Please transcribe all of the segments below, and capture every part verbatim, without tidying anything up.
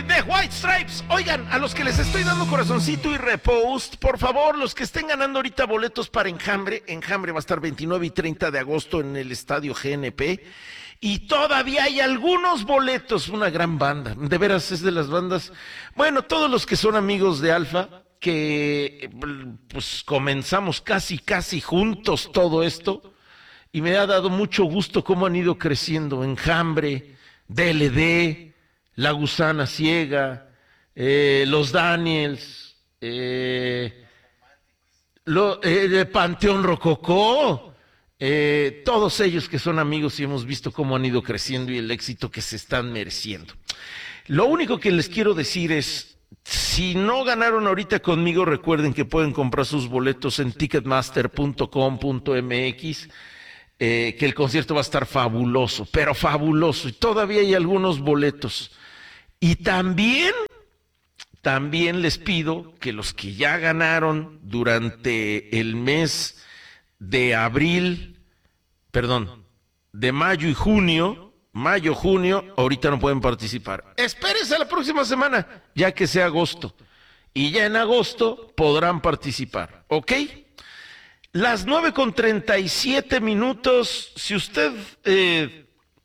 with the White Stripes. Oigan, a los que les estoy dando corazoncito y repost, por favor, los que estén ganando ahorita boletos para Enjambre, Enjambre va a estar veintinueve y treinta de agosto en el estadio G N P. Y todavía hay algunos boletos, una gran banda, de veras es de las bandas, bueno, todos los que son amigos de Alfa, que pues comenzamos casi, casi juntos todo esto, y me ha dado mucho gusto cómo han ido creciendo, Enjambre, D L D, La Gusana Ciega, eh, Los Daniels, eh, lo, eh, Panteón Rococó, Eh, todos ellos que son amigos y hemos visto cómo han ido creciendo y el éxito que se están mereciendo. Lo único que les quiero decir es, si no ganaron ahorita conmigo, recuerden que pueden comprar sus boletos en ticketmaster punto com punto m x, eh, que el concierto va a estar fabuloso, pero fabuloso, y todavía hay algunos boletos. Y también, también les pido que los que ya ganaron durante el mes de abril, perdón, de mayo y junio, mayo, junio, ahorita no pueden participar. Espérense a la próxima semana, ya que sea agosto. Y ya en agosto podrán participar, ¿ok? Las nueve con treinta y siete minutos, si usted eh,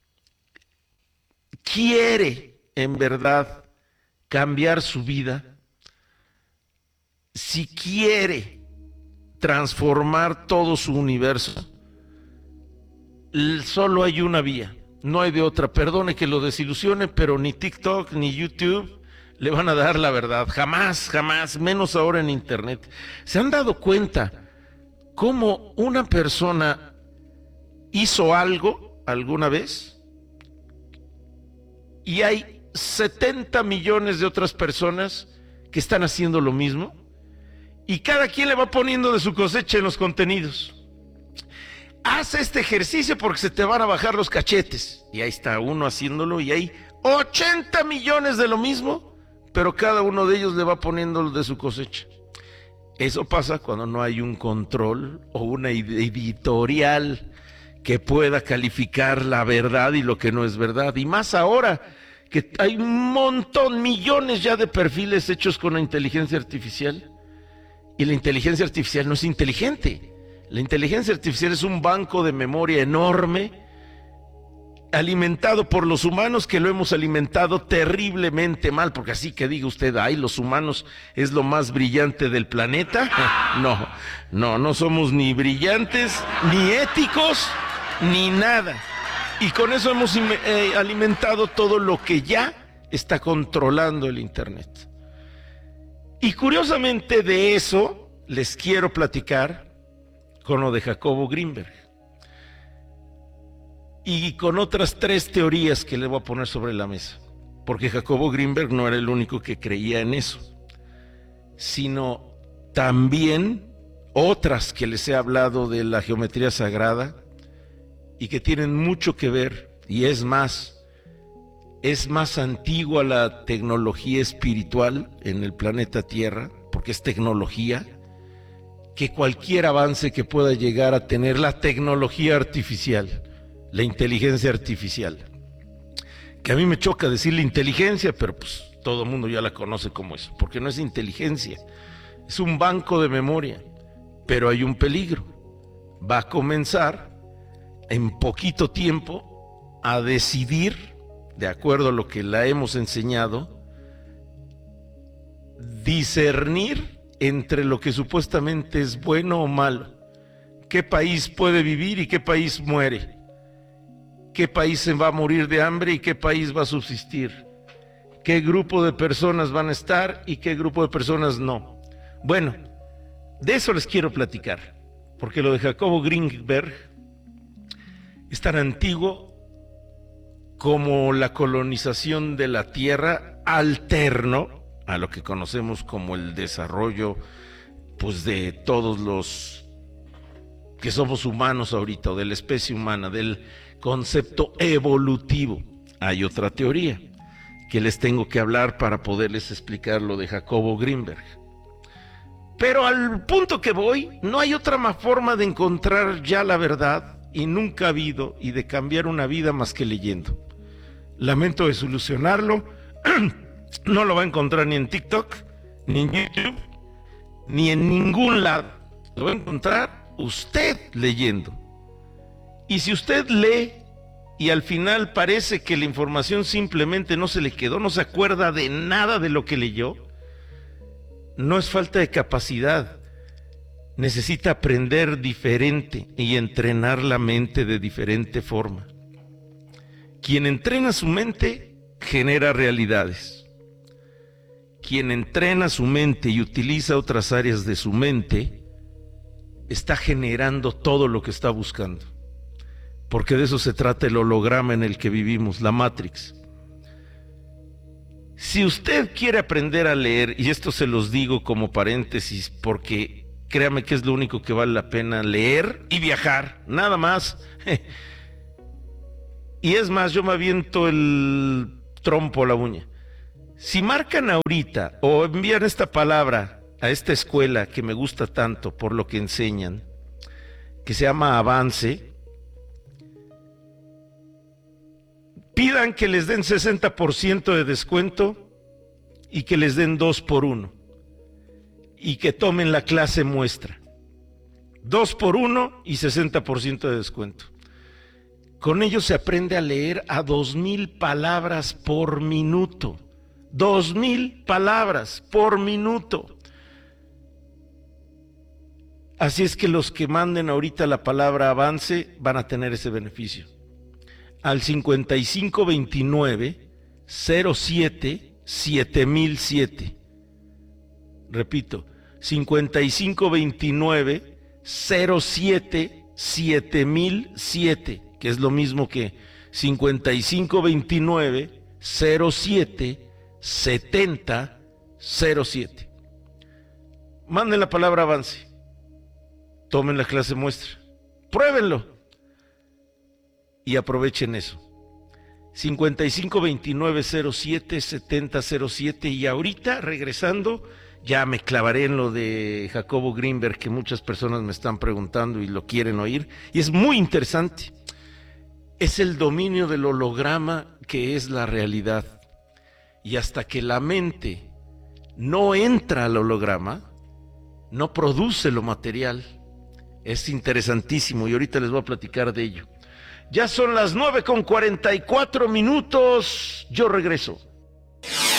quiere en verdad cambiar su vida, si quiere transformar todo su universo, solo hay una vía, no hay de otra. Perdone que lo desilusione, pero ni TikTok ni YouTube le van a dar la verdad, jamás, jamás, menos ahora en internet. ¿Se han dado cuenta cómo una persona hizo algo alguna vez y hay setenta millones de otras personas que están haciendo lo mismo? Y cada quien le va poniendo de su cosecha en los contenidos. Haz este ejercicio porque se te van a bajar los cachetes. Y ahí está uno haciéndolo y hay ochenta millones de lo mismo, pero cada uno de ellos le va poniendo de su cosecha. Eso pasa cuando no hay un control o una editorial que pueda calificar la verdad y lo que no es verdad. Y más ahora que hay un montón, millones ya de perfiles hechos con la inteligencia artificial. Y la inteligencia artificial no es inteligente. La inteligencia artificial es un banco de memoria enorme, alimentado por los humanos, que lo hemos alimentado terriblemente mal, porque así que diga usted, ay, los humanos es lo más brillante del planeta. No, no, no somos ni brillantes, ni éticos, ni nada. Y con eso hemos eh, alimentado todo lo que ya está controlando el Internet. Y curiosamente de eso les quiero platicar con lo de Jacobo Greenberg y con otras tres teorías que le voy a poner sobre la mesa, porque Jacobo Greenberg no era el único que creía en eso, sino también otras que les he hablado de la geometría sagrada y que tienen mucho que ver, y es más, es más antigua la tecnología espiritual en el planeta Tierra, porque es tecnología, que cualquier avance que pueda llegar a tener la tecnología artificial, la inteligencia artificial. Que a mí me choca decirle inteligencia, pero pues todo el mundo ya la conoce como eso, porque no es inteligencia, es un banco de memoria, pero hay un peligro. Va a comenzar en poquito tiempo a decidir, de acuerdo a lo que la hemos enseñado, discernir entre lo que supuestamente es bueno o malo, qué país puede vivir y qué país muere, qué país se va a morir de hambre y qué país va a subsistir, qué grupo de personas van a estar y qué grupo de personas no. Bueno, de eso les quiero platicar, porque lo de Jacobo Greenberg es tan antiguo como la colonización de la Tierra, alterno a lo que conocemos como el desarrollo, pues, de todos los que somos humanos ahorita, o de la especie humana, del concepto evolutivo. Hay otra teoría que les tengo que hablar para poderles explicar lo de Jacobo Greenberg. Pero al punto que voy, no hay otra forma de encontrar ya la verdad, y nunca ha habido, y de cambiar una vida más que leyendo. Lamento desilusionarlo, No lo va a encontrar ni en TikTok, ni en YouTube, ni en ningún lado. Lo va a encontrar usted leyendo. Y si usted lee y al final parece que la información simplemente no se le quedó, no se acuerda de nada de lo que leyó, no es falta de capacidad. Necesita aprender diferente y entrenar la mente de diferente forma. Quien entrena su mente genera realidades. Quien entrena su mente y utiliza otras áreas de su mente está generando todo lo que está buscando. Porque de eso se trata el holograma en el que vivimos, la Matrix. Si usted quiere aprender a leer, y esto se los digo como paréntesis, porque créame que es lo único que vale la pena, leer y viajar, nada más. Y es más, yo me aviento el trompo a la uña. Si marcan ahorita o envían esta palabra a esta escuela que me gusta tanto por lo que enseñan, que se llama Avance, pidan que les den sesenta por ciento de descuento y que les den dos por uno y que tomen la clase muestra. dos por uno y sesenta por ciento de descuento. Con ello se aprende a leer a dos mil palabras por minuto. Dos mil palabras por minuto. Así es que los que manden ahorita la palabra avance van a tener ese beneficio. Al cincuenta y cinco veintinueve cero siete siete mil siete. Repito, cincuenta y cinco veintinueve cero siete siete mil siete, que es lo mismo que cincuenta y cinco veintinueve cero siete setenta cero siete. Manden la palabra avance. Tomen la clase muestra. Pruébenlo. Y aprovechen eso. cincuenta y cinco veintinueve cero siete setenta cero siete. Y ahorita, regresando, ya me clavaré en lo de Jacobo Greenberg, que muchas personas me están preguntando y lo quieren oír. Y es muy interesante. Es el dominio del holograma que es la realidad. Y hasta que la mente no entra al holograma, no produce lo material. Es interesantísimo y ahorita les voy a platicar de ello. Ya son las nueve con cuarenta y cuatro minutos. Yo regreso.